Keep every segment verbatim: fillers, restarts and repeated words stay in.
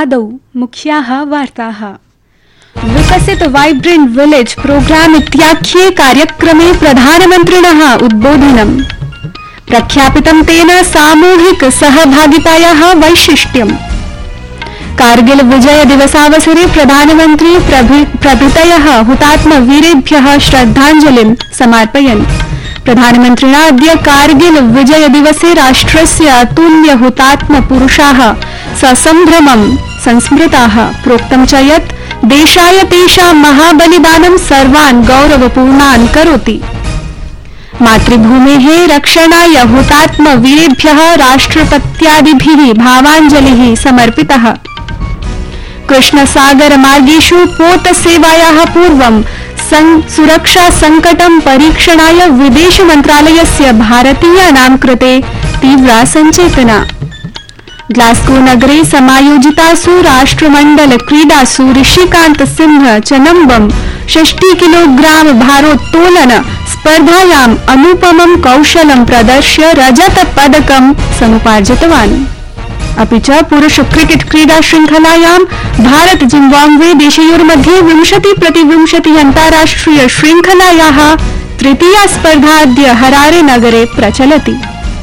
आदौ मुख्याः वार्ताः। विकसित वाइब्रेंट विलेज प्रोग्राम इत्याख्ये कार्यक्रमे प्रधानमन्त्रिणः उद्बोधनम्। प्रख्यापितं तेन सामूहिक सहभागितायाः वैशिष्ट्यम्। कारगिल विजय दिवसावसरे प्रधानमन्त्री प्रभृतयः हुतात्मवीरेभ्यः श्रद्धाञ्जलिं समर्पयन्। प्रधानमन्त्रिणा अद्य कारगिल विजय दिवसे राष्ट्रस्य अतुल्य हुतात्म पुरुषाः ससम्भ्रमं संस्मृताः। प्रोक्तं च यत् देशाय तेषां महाबलिदानं सर्वान् गौरवपूर्णान् करोति। मातृभूमेः रक्षणाय हुतात्म वीरेभ्यः राष्ट्रपत्यादिभिः भावाञ्जलिः समर्पितः। कृष्णसागर मार्गेषु पोत सेवायाः पूर्वं सुरक्षा संकटं परीक्षणाय विदेश मन्त्रालयस्य भारतीयानां कृते तीव्रा सञ्चेतना। ग्लास्गो नगरे समायोजितासु राष्ट्रमण्डल क्रीडासु ऋषिकान्त सिंह चनम्बम षष्टि किलोग्राम भारोत्तोलन स्पर्धायाम् अनुपमं कौशलं प्रदर्श्य रजत पदकं समुपार्जितवान्। अपि च पुरुष क्रिकेट क्रीडा श्रृंखलायां भारत जिम्बाब्वे देशयोर्मध्ये विंशति प्रति विंशति अन्ताराष्ट्रिय श्रृंखलायाः तृतीया स्पर्धा अद्य हरारे नगरे प्रचलति।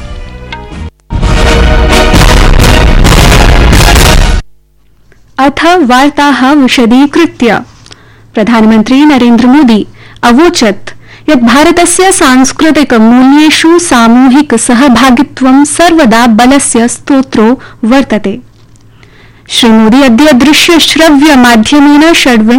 अथ वार्ताः विशदीकृत्य। प्रधानमन्त्री नरेन्द्र मोदी अवोचत् यत् भारतस्य सांस्कृतिक मूल्येषु सामूहिक सहभागित्वं सर्वदा बलस्य स्तोत्रो वर्तते। श्रीमोदी अद्य दृश्य श्रव्य माध्यमेन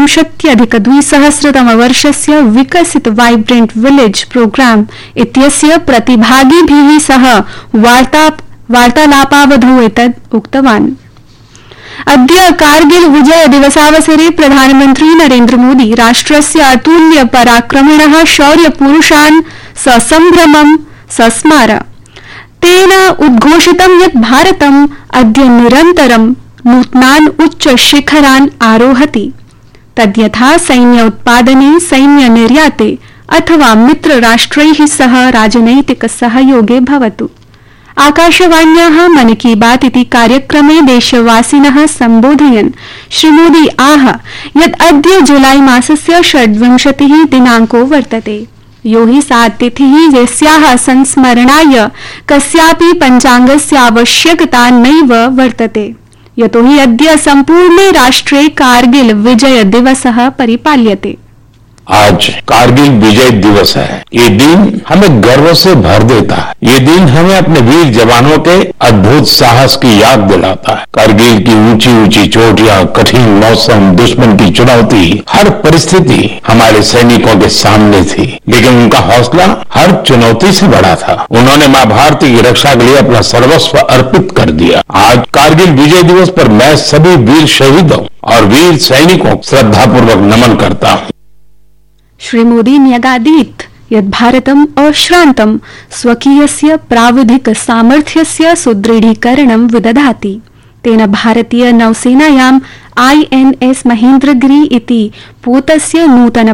षड्विंशत्यधिकद्विसहस्रतमवर्षस्य विकसित वाइब्रेंट विलेज प्रोग्राम इत्यस्य प्रतिभागिभिः सह वार्ता वार्तालापावधौ एतत् उक्तवान्। अद्य कारगिल विजय दिवसावसरे प्रधानमन्त्री नरेन्द्र मोदी राष्ट्रस्य अतुल्य पराक्रमिणः शौर्य पुरुषान् ससम्भ्रमं सस्मार। तेन उद्घोषितं यत् भारतम् अद्य निरन्तरं नूतनान् उच्च शिखरान् आरोहति। तद्यथा सैन्य उत्पादने, सैन्य निर्याते अथवा मित्र राष्ट्रैः सह राजनैतिक सहयोगे भवतु। आकाशवाण्याः मन की बात इति कार्यक्रमे देशवासिनः सम्बोधयन् श्रीमोदी आह यत् अद्य जुलाई मासस्य षड्विंशतिः दिनाङ्को वर्तते, यो हि सा तिथिः यस्याः संस्मरणाय कस्यापि पञ्चाङ्गस्य आवश्यकता नैव वर्तते, यतो हि अद्य सम्पूर्णे राष्ट्रे कारगिल विजय दिवसः परिपाल्यते। आज कारगिल विजय दिवस है। ये दिन हमें गर्व से भर देता है। ये दिन हमें अपने वीर जवानों के अद्भुत साहस की याद दिलाता है। कारगिल की ऊंची ऊंची चोटियां, कठिन मौसम, दुश्मन की चुनौती, हर परिस्थिति हमारे सैनिकों के सामने थी, लेकिन उनका हौसला हर चुनौती से बड़ा था। उन्होंने मां भारती की रक्षा के लिए अपना सर्वस्व अर्पित कर दिया। आज कारगिल विजय दिवस पर मैं सभी वीर शहीदों और वीर सैनिकों को श्रद्धापूर्वक नमन करता हूँ। श्री मोदी न्यगादीत् यत् भारतम् अश्रान्तं स्वकीयस्य प्राविधिक सामर्थ्यस्य सुदृढीकरणं विदधाति। तेन भारतीय नौसेनायाम् आई एन एस महेन्द्रगिरि इति पोतस्य नूतन